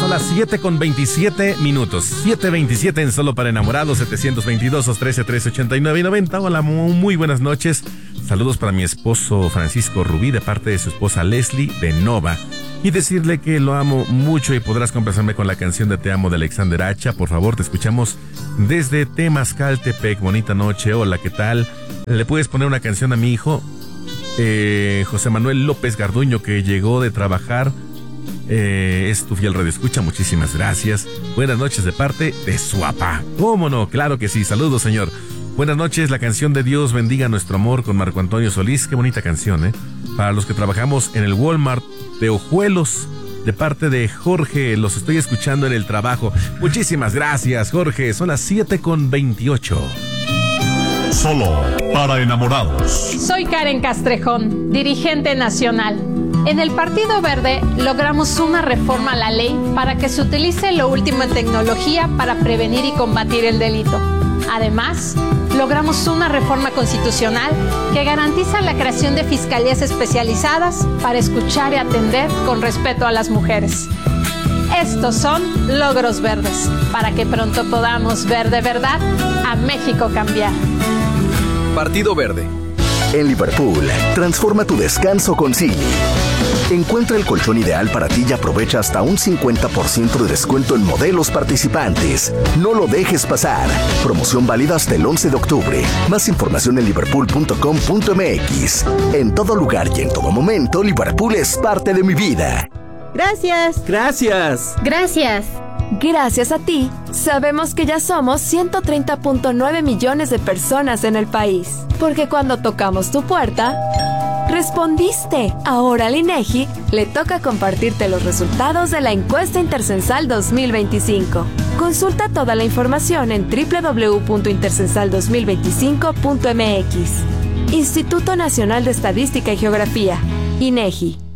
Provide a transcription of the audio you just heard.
Son las 7:27 minutos. 7:27 en Solo para Enamorados, 722-213-1389 y 90. Hola, muy buenas noches. Saludos para mi esposo Francisco Rubí de parte de su esposa Leslie de Nova. Y decirle que lo amo mucho y podrás complacerme con la canción de Te Amo de Alexander Hacha. Por favor, te escuchamos desde Temazcaltepec. Bonita noche. Hola, ¿qué tal? ¿Le puedes poner una canción a mi hijo? José Manuel López Garduño, que llegó de trabajar. Es tu fiel radioescucha, muchísimas gracias. Buenas noches de parte de su papá. ¿Cómo no? Claro que sí, saludos señor. Buenas noches, la canción de Dios bendiga nuestro amor con Marco Antonio Solís. Qué bonita canción, Para los que trabajamos en el Walmart de Ojuelos, de parte de Jorge, los estoy escuchando en el trabajo. Muchísimas gracias, Jorge. Son las 7:28. Solo para enamorados. Soy Karen Castrejón, dirigente nacional. En el Partido Verde logramos una reforma a la ley para que se utilice lo último en tecnología para prevenir y combatir el delito. Además, logramos una reforma constitucional que garantiza la creación de fiscalías especializadas para escuchar y atender con respeto a las mujeres. Estos son logros verdes, para que pronto podamos ver de verdad a México cambiar. Partido Verde. En Liverpool, transforma tu descanso con Silly. Encuentra el colchón ideal para ti y aprovecha hasta un 50% de descuento en modelos participantes. No lo dejes pasar. Promoción válida hasta el 11 de octubre. Más información en liverpool.com.mx. En todo lugar y en todo momento, Liverpool es parte de mi vida. Gracias. Gracias. Gracias. Gracias a ti, sabemos que ya somos 130.9 millones de personas en el país. Porque cuando tocamos tu puerta, respondiste. Ahora al INEGI le toca compartirte los resultados de la encuesta Intercensal 2025. Consulta toda la información en www.intercensal2025.mx. Instituto Nacional de Estadística y Geografía, INEGI.